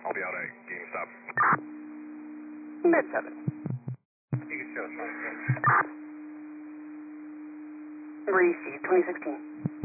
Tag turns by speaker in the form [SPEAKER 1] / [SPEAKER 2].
[SPEAKER 1] I'll be out at GameStop.
[SPEAKER 2] Mid-7.
[SPEAKER 1] You can show us.
[SPEAKER 2] Received 2016.